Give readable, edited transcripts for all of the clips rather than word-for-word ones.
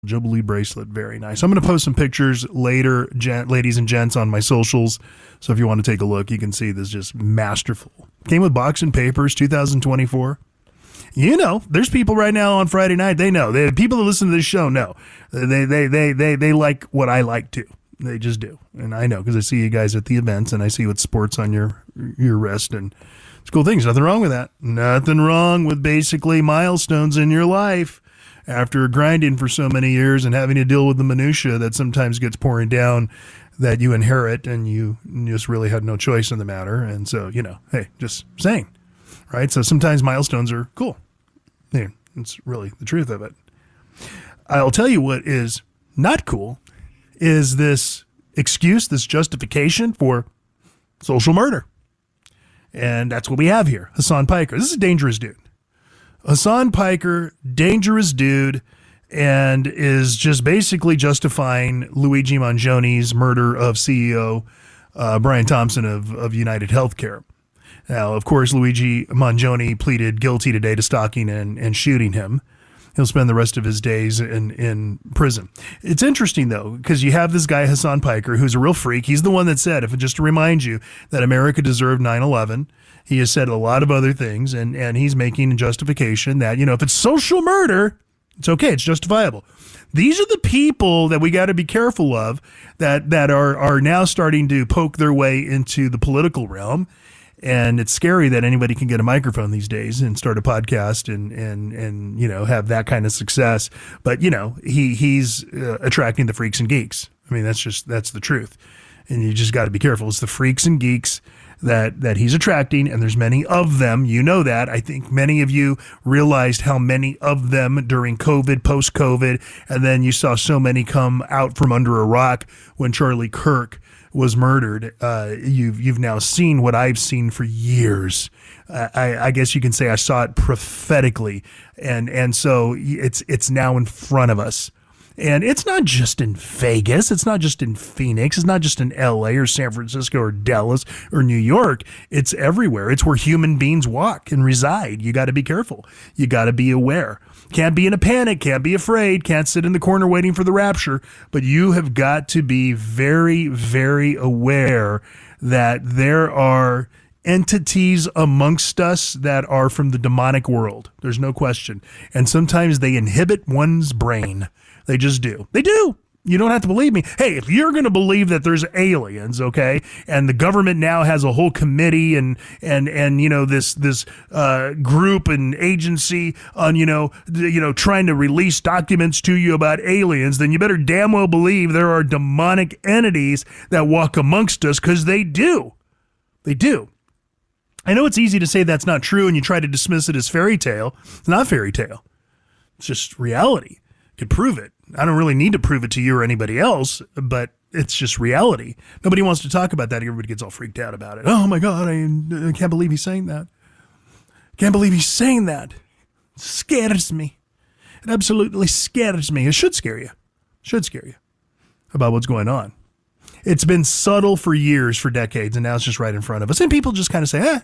Jubilee bracelet. Very nice. I'm going to post some pictures later, ladies and gents, on my socials. So if you want to take a look, you can see this just masterful. Came with box and papers, 2024. You know, there's people right now on Friday night. They know. People that listen to this show know. They like what I like too. They just do. And I know because I see you guys at the events and I see what sports on your wrist, and it's cool things. Nothing wrong with that. Nothing wrong with basically milestones in your life after grinding for so many years and having to deal with the minutia that sometimes gets pouring down that you inherit, and you just really had no choice in the matter. And so, you know, hey, just saying, right? So sometimes milestones are cool. Yeah, it's really the truth of it. I'll tell you what is not cool is this excuse, this justification for social murder. And that's what we have here. Hasan Piker. This is a dangerous dude. Hasan Piker, dangerous dude, and is just basically justifying Luigi Mangioni's murder of CEO Brian Thompson of United Healthcare. Now, of course, Luigi Mangioni pleaded guilty today to stalking and shooting him. He'll spend the rest of his days in prison. It's interesting, though, because you have this guy, Hasan Piker, who's a real freak. He's the one that said, just to remind you, that America deserved 9/11. He has said a lot of other things, and he's making a justification that, you know, if it's social murder, it's okay, it's justifiable. These are the people that we got to be careful of that are now starting to poke their way into the political realm. And it's scary that anybody can get a microphone these days and start a podcast and you know, have that kind of success. But, you know, he's attracting the freaks and geeks. I mean, that's the truth. And you just got to be careful. It's the freaks and geeks that he's attracting, and there's many of them. You know that. I think many of you realized how many of them during COVID, post-COVID, and then you saw so many come out from under a rock when Charlie Kirk was murdered. You've now seen what I've seen for years. I guess you can say I saw it prophetically, and so it's now in front of us. And it's not just in Vegas. It's not just in Phoenix. It's not just in LA or San Francisco or Dallas or New York. It's everywhere. It's where human beings walk and reside. You got to be careful. You got to be aware. Can't be in a panic. Can't be afraid. Can't sit in the corner waiting for the rapture. But you have got to be very, very aware that there are entities amongst us that are from the demonic world. There's no question. And sometimes they inhibit one's brain. They just do. They do. You don't have to believe me. Hey, if you're going to believe that there's aliens, okay, and the government now has a whole committee and you know this group and agency on you know trying to release documents to you about aliens, then you better damn well believe there are demonic entities that walk amongst us, because they do. They do. I know it's easy to say that's not true, and you try to dismiss it as fairy tale. It's not fairy tale. It's just reality. Could prove it. I don't really need to prove it to you or anybody else, but it's just reality. Nobody wants to talk about that. Everybody gets all freaked out about it. Oh my God, I can't believe he's saying that. Can't believe he's saying that. It scares me. It absolutely scares me. It should scare you. Should scare you about what's going on. It's been subtle for years, for decades, and now it's just right in front of us. And people just kind of say,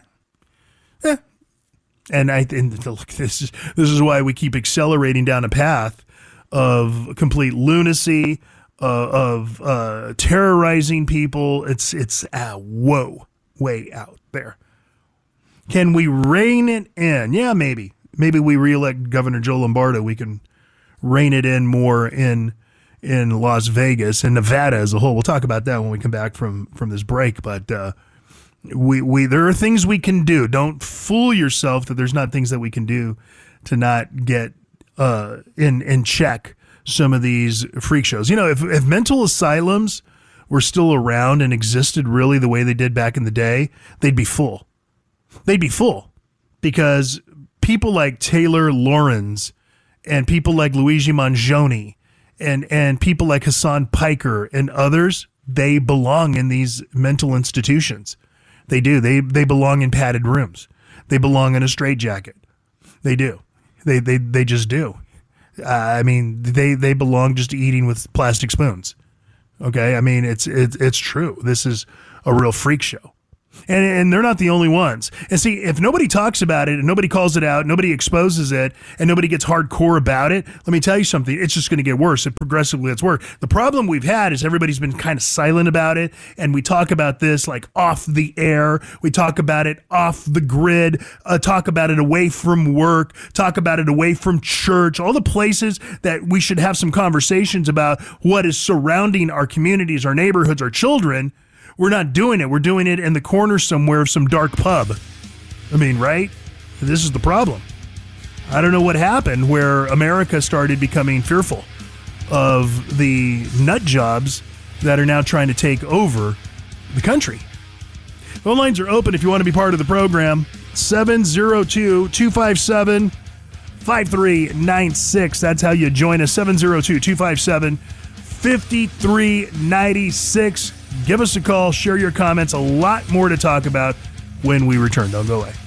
And look, this is why we keep accelerating down a path of complete lunacy, of terrorizing people. It's whoa, way out there. Can we rein it in? Yeah, maybe. Maybe we reelect Governor Joe Lombardo. We can rein it in more in Las Vegas and Nevada as a whole. We'll talk about that when we come back from this break. But we there are things we can do. Don't fool yourself that there's not things that we can do to not get in check some of these freak shows. You know, if mental asylums were still around and existed really the way they did back in the day, they'd be full. They'd be full because people like Taylor Lorenz and people like Luigi Mangioni and people like Hasan Piker and others, they belong in these mental institutions. They do. They belong in padded rooms. They belong in a straitjacket. They do. They just do. I mean, they belong just eating with plastic spoons. Okay, I mean it's true. This is a real freak show. And they're not the only ones. And see, if nobody talks about it and nobody calls it out, nobody exposes it, and nobody gets hardcore about it, let me tell you something, it's just going to get worse. It progressively gets worse. The problem we've had is everybody's been kind of silent about it, and we talk about this like off the air. We talk about it off the grid, talk about it away from work, talk about it away from church, all the places that we should have some conversations about what is surrounding our communities, our neighborhoods, our children. We're not doing it. We're doing it in the corner somewhere of some dark pub. I mean, right? This is the problem. I don't know what happened where America started becoming fearful of the nut jobs that are now trying to take over the country. Phone lines are open if you want to be part of the program. 702-257-5396. That's how you join us. 702-257-5396. Give us a call, share your comments. A lot more to talk about when we return. Don't go away.